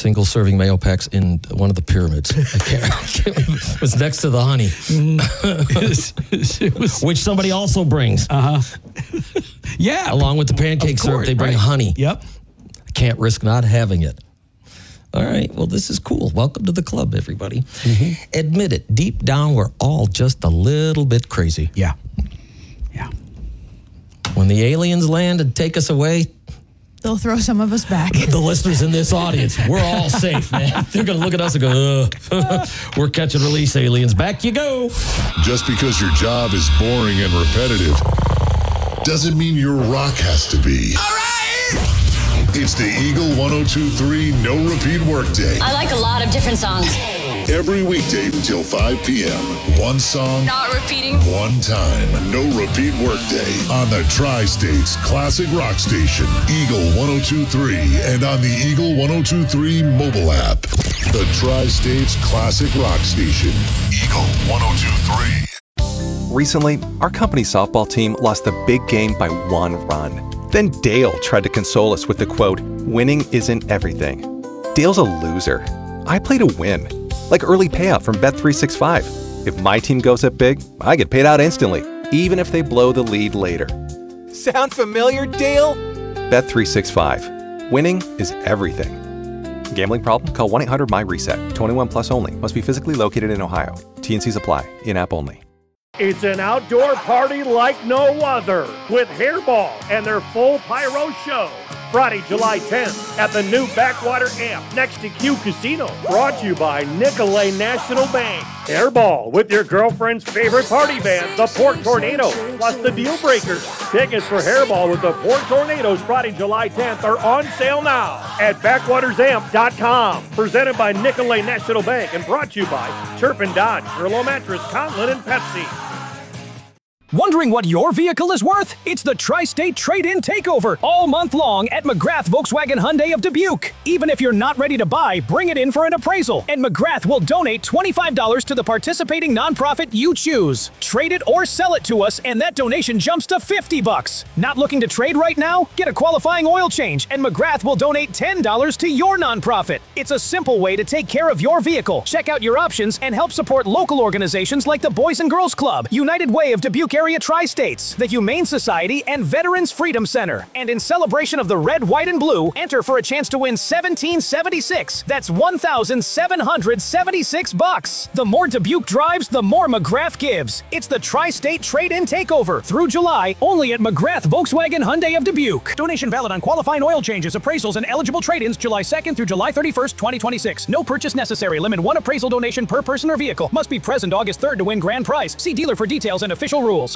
single-serving mayo packs in one of the pyramids. It was next to the honey, which somebody also brings. Yeah. Along with the pancake syrup, they bring honey. Yep. I can't risk not having it. All right, well, this is cool. Welcome to the club, everybody. Admit it, deep down, we're all just a little bit crazy. Yeah. When the aliens land and take us away, they'll throw some of us back. The listeners in this audience, we're all safe, man. They're going to look at us and go, we're catch and release aliens. Back you go. Just because your job is boring and repetitive doesn't mean your rock has to be. All right! It's the Eagle 102.3 No Repeat Workday. I like a lot of different songs. Every weekday until 5 p.m. One song. Not repeating. One time. No Repeat Workday on the Tri-States Classic Rock Station. Eagle 102.3 and on the Eagle 102.3 mobile app. The Tri-States Classic Rock Station. Eagle 102.3. Recently, our company softball team lost the big game by 1 run. Then Dale tried to console us with the quote, "Winning isn't everything." Dale's a loser. I play to win. Like early payout from Bet365. If my team goes up big, I get paid out instantly, even if they blow the lead later. Sound familiar, Dale? Bet365. Winning is everything. Gambling problem? Call 1-800-MY-RESET. 21 plus only. Must be physically located in Ohio. T&Cs apply. In-app only. It's an outdoor party like no other with Hairball and their full pyro show. Friday, July 10th at the new Backwater Amp next to Q Casino. Brought to you by Nicolay National Bank. Hairball with your girlfriend's favorite party band, the Port Tornadoes, plus the Deal Breakers. Tickets for Hairball with the Port Tornadoes Friday, July 10th are on sale now at backwatersamp.com. Presented by Nicolay National Bank and brought to you by Turpin Dodge, Gurlo Mattress, Conlin, and Pepsi. Wondering what your vehicle is worth? It's the Tri-State Trade-In Takeover all month long at McGrath Volkswagen Hyundai of Dubuque. Even if you're not ready to buy, bring it in for an appraisal, and McGrath will donate $25 to the participating nonprofit you choose. Trade it or sell it to us, and that donation jumps to $50. Not looking to trade right now? Get a qualifying oil change, and McGrath will donate $10 to your nonprofit. It's a simple way to take care of your vehicle. Check out your options and help support local organizations like the Boys and Girls Club, United Way of Dubuque Area Tri-States, the Humane Society, and Veterans Freedom Center. And in celebration of the red, white, and blue, enter for a chance to win $1,776. That's $1,776. The more Dubuque drives, the more McGrath gives. It's the Tri-State Trade-In Takeover through July, only at McGrath Volkswagen Hyundai of Dubuque. Donation valid on qualifying oil changes, appraisals, and eligible trade-ins July 2nd through July 31st, 2026. No purchase necessary. Limit 1 appraisal donation per person or vehicle. Must be present August 3rd to win grand prize. See dealer for details and official rules.